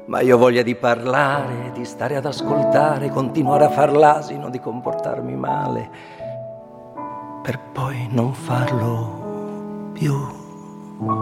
Ma io ho voglia di parlare, di stare ad ascoltare, continuare a far l'asino, di comportarmi male, per poi non farlo più.